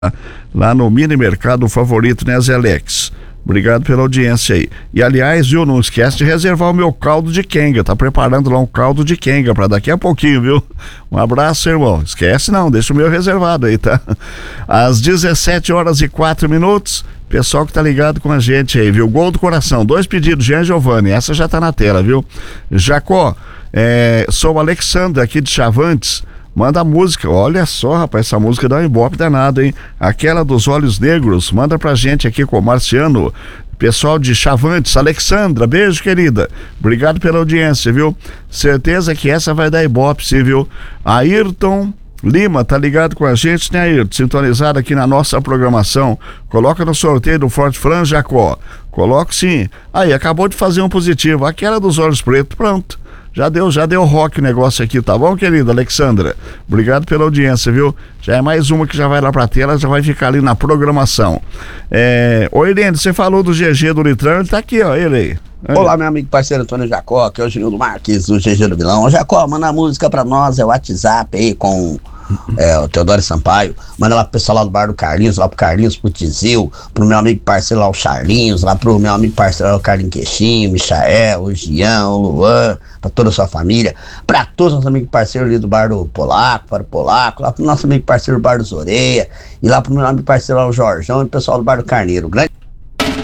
lá no mini mercado favorito, né, Zelex? Obrigado pela audiência aí. E aliás, viu, não esquece de reservar o meu caldo de quenga. Tá preparando lá um caldo de quenga para daqui a pouquinho, viu? Um abraço, irmão. Esquece não, deixa o meu reservado aí, tá? Às 17h04. Pessoal que tá ligado com a gente aí, viu? Gol do coração, 2 pedidos, Jean Giovanni. Essa já tá na tela, viu? Jacó, sou o Alexandre aqui de Chavantes. Manda a música, olha só, rapaz, essa música dá um ibope danado, hein? Aquela dos Olhos Negros, manda pra gente aqui com o Marciano, pessoal de Chavantes. Alexandra, beijo, querida, obrigado pela audiência, viu? Certeza que essa vai dar ibope, sim, viu? Ayrton Lima, tá ligado com a gente, né, Ayrton? Sintonizado aqui na nossa programação. Coloca no sorteio do Forte Fran, Jacó. Coloca sim. Aí, acabou de fazer um positivo, aquela dos Olhos Pretos, pronto. Já deu rock o negócio aqui, tá bom, querida Alexandra? Obrigado pela audiência, viu? Já é mais uma que já vai lá pra tela, já vai ficar ali na programação. Ô, Irene, você falou do GG do Litrão, ele tá aqui, ó, ele aí. Olá, meu amigo parceiro Antônio Jacó, que é o Gildo Marques, do GG do Vilão. Ô, Jacó, manda a música pra nós, é o WhatsApp aí com o Teodoro Sampaio. Manda lá pro pessoal lá do Bar do Carlinhos, lá pro Carlinhos, pro Tizil, pro meu amigo parceiro lá, o Charlinhos, lá pro meu amigo parceiro lá, o Carlinhos Queixinho, o Michael, o Gian, o Luan, pra toda a sua família, pra todos os nossos amigos parceiros ali do Bar do Polaco, para o Polaco, lá pro nosso amigo parceiro do Bar do Zoreia, e lá pro meu amigo parceiro lá, o Jorjão, e o pessoal do Bar do Carneiro. Grande